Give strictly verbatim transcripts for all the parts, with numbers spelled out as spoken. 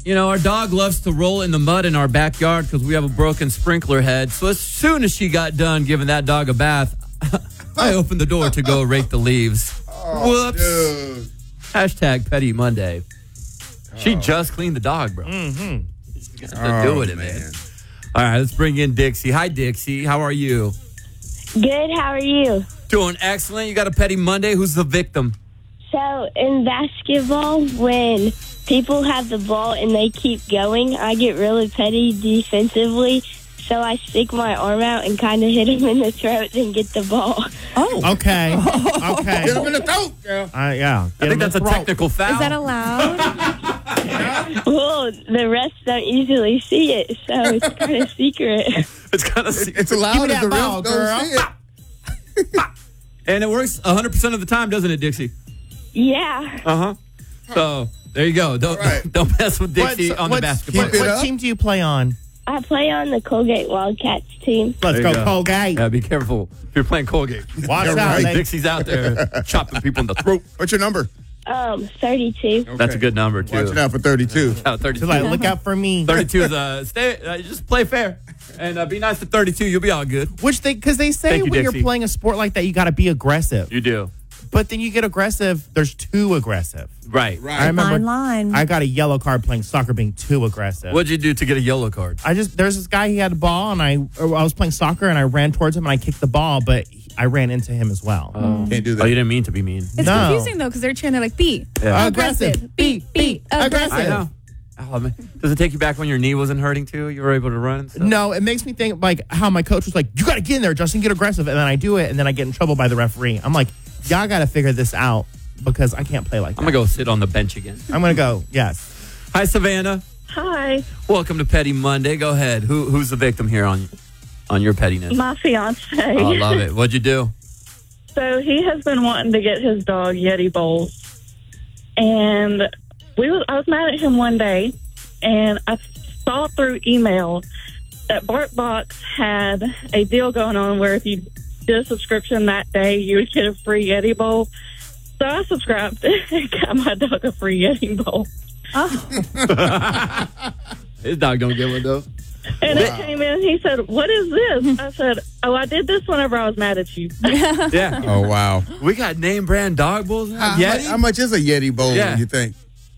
you know, our dog loves to roll in the mud in our backyard because we have a broken sprinkler head. So as soon as she got done giving that dog a bath, I opened the door to go rake the leaves. Oh, Whoops. Dude. Hashtag Petty Monday. She Oh. just cleaned the dog, bro. Mm-hmm. Got to do with it, man. All right, let's bring in Dixie. Hi, Dixie. How are you? Good, how are you? Doing excellent. You got a Petty Monday. Who's the victim? So, in basketball, when people have the ball and they keep going, I get really petty defensively. So I stick my arm out and kind of hit him in the throat and get the ball. Oh. Okay. Okay. Get him in the throat, girl. Uh, yeah. I think that's a technical foul. Is that allowed? Well, the rest don't usually see it, so it's kind of secret. It's kind of It's allowed Give me as the that ball, refs don't see it. And it works one hundred percent of the time, doesn't it, Dixie? Yeah. Uh-huh. So, there you go. Don't right. don't mess with Dixie What's- on the what's- basketball. What, Keep it what up. team do you play on? I play on the Colgate Wildcats team. Let's There you go, go. Colgate. Yeah, be careful if you're playing Colgate. Watch You're out. right. They- Dixie's out there chopping people in the throat. What's your number? Um, thirty-two. Okay. That's a good number, too. Watch it out for thirty-two. Uh, thirty-two. So like, look out for me. thirty-two is uh, stay. Uh, just play fair and uh, be nice to thirty-two. You'll be all good. Which they, because they say Thank you, when Dixie. you're playing a sport like that, you got to be aggressive. You do. But then you get aggressive, there's too aggressive. Right. Right. I remember Fine line. I got a yellow card playing soccer being too aggressive. What'd you do to get a yellow card? I just, there's this guy, he had a ball, and I, or I was playing soccer, and I ran towards him, and I kicked the ball, but he- I ran into him as well. Can't do that. Oh, you didn't mean to be mean. It's No. confusing, though, because they're cheering. They're like, be Yeah. aggressive. Be, be aggressive. I know. Oh, man. Does it take you back when your knee wasn't hurting, too? You were able to run and stuff? No, it makes me think like how my coach was like, you got to get in there, Justin, get aggressive. And then I do it, and then I get in trouble by the referee. I'm like, y'all got to figure this out because I can't play like that. I'm going to go sit on the bench again. I'm going to go, yes. Hi, Savannah. Hi. Welcome to Petty Monday. Go ahead. Who Who's the victim here on on your pettiness? My fiance. Oh, I love it. What'd you do? So he has been wanting to get his dog Yeti bowls, and we was I was mad at him one day, and I saw through email that BarkBox had a deal going on where if you did a subscription that day, you would get a free Yeti bowl. So I subscribed and got my dog a free Yeti bowl. His dog don't get one, though. And it came in, he said, "What is this?" I said, "Oh, I did this whenever I was mad at you." Yeah. Oh, wow. We got name brand dog bowls now. How, Yeti? how much is a Yeti bowl, Yeah. you think?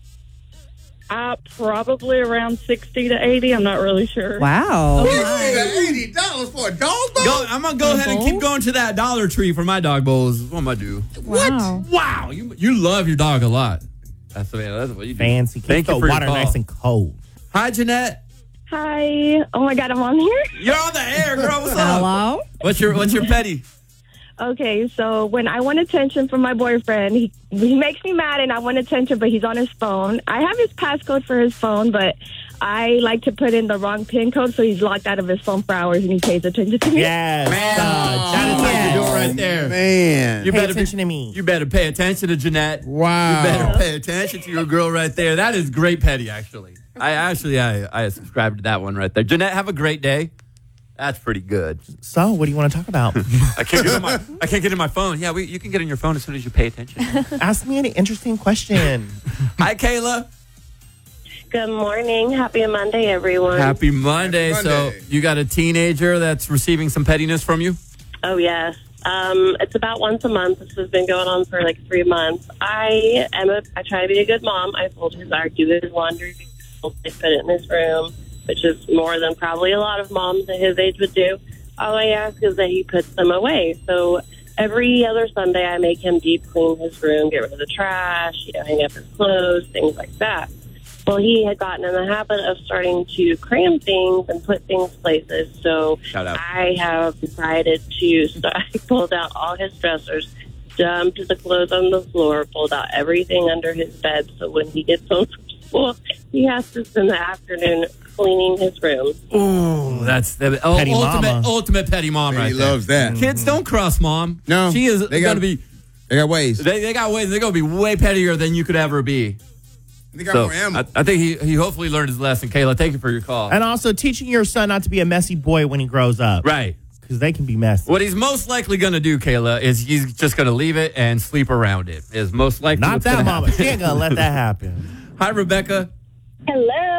Uh, probably around sixty to eighty. I'm not really sure. Wow. eighty dollars for a dog bowl? Go, I'm gonna go ahead and keep going to that Dollar Tree for my dog bowls. What am I do? Wow. Wow, you you love your dog a lot. That's the that's what you do. Fancy. Keep Thank the you for your water call. nice and cold. Hi, Jeanette. Hi. Oh, my God, I'm on here? You're on the air, girl. What's up? Hello? What's your What's your petty? Okay, so when I want attention from my boyfriend, he, he makes me mad and I want attention, but he's on his phone. I have his passcode for his phone, but I like to put in the wrong PIN code, so he's locked out of his phone for hours and he pays attention to me. Yes. Man, uh, that is how you do it yes. right there. Man. You Pay better attention be, to me. You better pay attention to Jeanette. Wow. You better pay attention to your girl right there. That is great petty, actually. I actually I I subscribed to that one right there. Jeanette, have a great day. That's pretty good. So, what do you want to talk about? I can't get in my I can't get in my phone. Yeah, we, you can get in your phone as soon as you pay attention. Ask me any interesting question. Hi, Kayla. Good morning. Happy Monday, everyone. Happy Monday. Happy So Monday. you got a teenager that's receiving some pettiness from you? Oh, yes. Um, it's about once a month. This has been going on for like three months. I am a, I try to be a good mom. I fold his, I do his laundry. I put it in his room, which is more than probably a lot of moms at his age would do. All I ask is that he puts them away. So every other Sunday, I make him deep clean his room, get rid of the trash, you know, hang up his clothes, things like that. Well, he had gotten in the habit of starting to cram things and put things places. So Shout out. I have decided to, so I pulled out all his dressers, dumped the clothes on the floor, pulled out everything under his bed. So when he gets home from school, he has to spend the afternoon cleaning his room. Oh, that's the oh, Petty ultimate mama. ultimate petty mom He right there. loves that. Kids don't cross mom. No, She is they going got- to be They got ways. they, they got ways. They're going to be way pettier than you could ever be. They got So more ammo. I, I think he, he hopefully learned his lesson. Kayla, thank you for your call. And also teaching your son not to be a messy boy when he grows up. Right. Because they can be messy. What he's most likely going to do, Kayla, is he's just going to leave it and sleep around it. Is most likely Not what's that gonna mama. happen. She ain't going to let that happen. Hi, Rebecca. Hello.